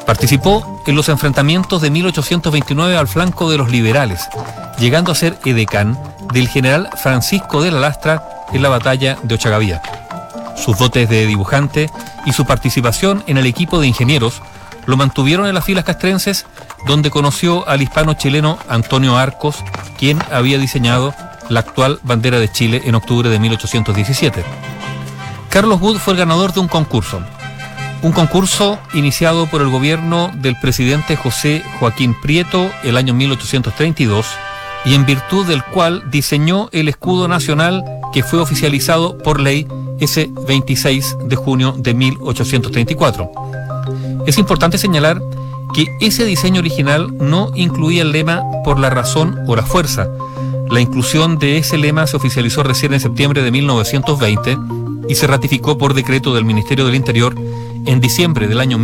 Participó en los enfrentamientos de 1829 al flanco de los liberales, llegando a ser edecán del general Francisco de la Lastra en la batalla de Ochagavía. Sus dotes de dibujante y su participación en el equipo de ingenieros lo mantuvieron en las filas castrenses, donde conoció al hispano-chileno Antonio Arcos, quien había diseñado la actual bandera de Chile en octubre de 1817. Carlos Wood fue el ganador de un concurso iniciado por el gobierno del presidente José Joaquín Prieto el año 1832, y en virtud del cual diseñó el escudo nacional que fue oficializado por ley ese 26 de junio de 1834. Es importante señalar que ese diseño original no incluía el lema "por la razón o la fuerza". La inclusión de ese lema se oficializó recién en septiembre de 1920 y se ratificó por decreto del Ministerio del Interior en diciembre del año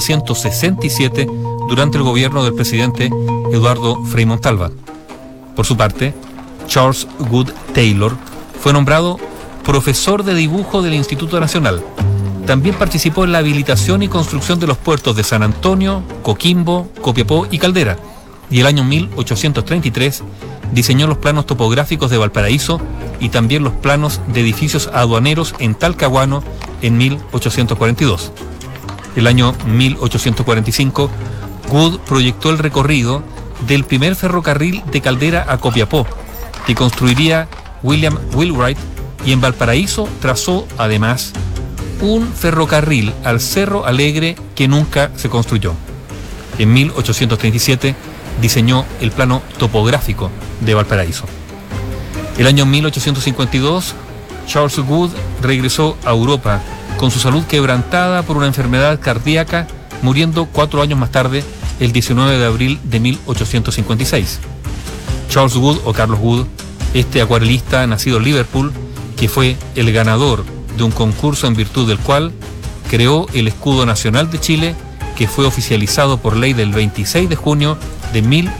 1967 durante el gobierno del presidente Eduardo Frei Montalva. Por su parte, Charles Wood Taylor fue nombrado profesor de dibujo del Instituto Nacional. También participó en la habilitación y construcción de los puertos de San Antonio, Coquimbo, Copiapó y Caldera, y el año 1833 diseñó los planos topográficos de Valparaíso y también los planos de edificios aduaneros en Talcahuano en 1842. El año 1845, Wood proyectó el recorrido del primer ferrocarril de Caldera a Copiapó, que construiría William Wheelwright, y en Valparaíso trazó además un ferrocarril al Cerro Alegre que nunca se construyó. En 1837 diseñó el plano topográfico de Valparaíso. El año 1852, Charles Wood regresó a Europa con su salud quebrantada por una enfermedad cardíaca, muriendo 4 años más tarde, el 19 de abril de 1856. Charles Wood, o Carlos Wood, este acuarelista nacido en Liverpool, que fue el ganador de un concurso en virtud del cual creó el escudo nacional de Chile, que fue oficializado por ley del 26 de junio de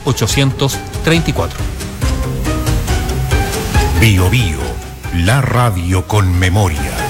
1834. Bio Bio, la radio con memoria.